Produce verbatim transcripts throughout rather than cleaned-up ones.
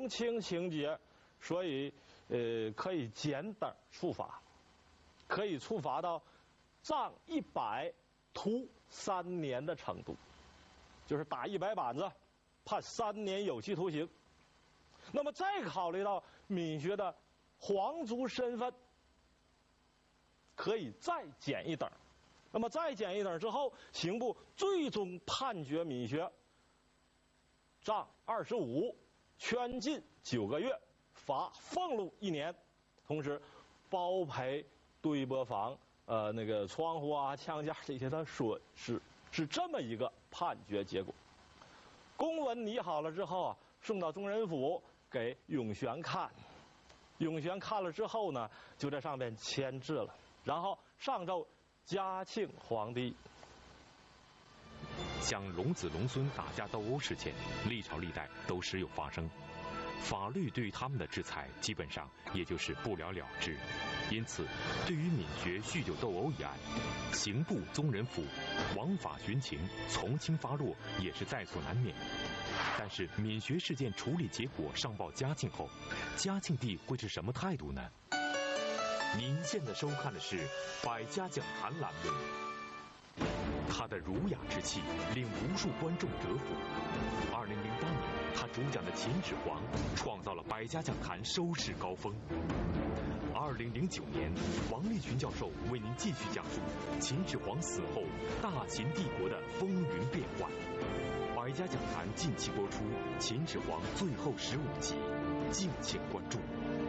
同情情节，所以呃可以减等处罚，可以处罚到杖一百徒三年的程度，就是打一百板子，判三年有期徒刑。那么再考虑到闵学的皇族身份，可以再减一等。那么再减一等之后，刑部最终判决闵学杖二十五，圈禁九个月，罚俸禄一年，同时包赔对拨房呃那个窗户啊、墙架这些的损失，是这么一个判决结果。公文拟好了之后啊，送到宗人府给永璇看。永璇看了之后呢，就在上面签字了，然后上奏嘉庆皇帝。 像龙子龙孙打架斗殴事件，历朝历代都时有发生，法律对于他们的制裁基本上也就是不了了之。因此，对于闵学酗酒斗殴一案，刑部宗人府王法巡情，从轻发落也是在所难免。但是闵学事件处理结果上报嘉庆后，嘉庆帝会是什么态度呢？您现在收看的是《百家讲坛》栏目。他的儒雅之气令无数观众折服。二零零八年，他主讲的《秦始皇》创造了百家讲坛收视高峰。二零零九年，王立群教授为您继续讲述秦始皇死后大秦帝国的风云变幻。百家讲坛近期播出《秦始皇》最后十五集，敬请关注。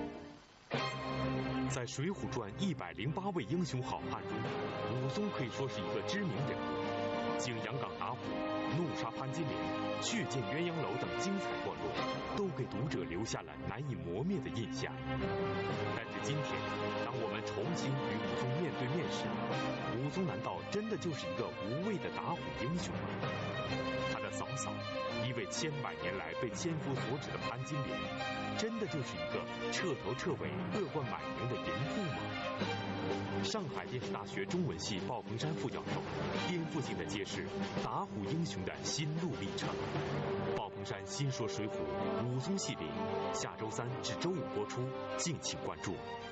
在《水浒传》一百零八位英雄好汉中，武松可以说是一个知名人物。景阳冈打虎、怒杀潘金莲、血溅鸳鸯楼等精彩段落，都给读者留下了难以磨灭的印象。但是今天，当我们重新与武松面对面时，武松难道真的就是一个无畏的打虎英雄吗？他的嫂嫂，一位千百年来被千夫所指的潘金莲，真的就是一个彻头彻尾、恶贯满盈的淫妇吗？上海电视大学中文系鲍鹏山副教授颠覆性的揭示打虎英雄的心路历程。鲍鹏山新说水浒武松系列，下周三至周五播出，敬请关注。